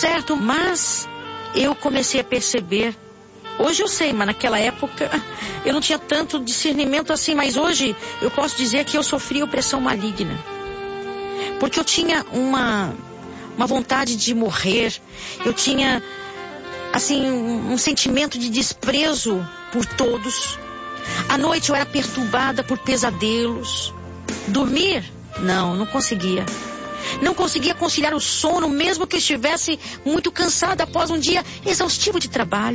certo, mas eu comecei a perceber. Hoje eu sei, mas naquela época eu não tinha tanto discernimento assim, mas hoje eu posso dizer que eu sofri opressão maligna. Porque eu tinha uma vontade de morrer, eu tinha, assim, um sentimento de desprezo por todos. À noite eu era perturbada por pesadelos. Dormir? Não conseguia. Não conseguia conciliar o sono, mesmo que eu estivesse muito cansada após um dia exaustivo de trabalho.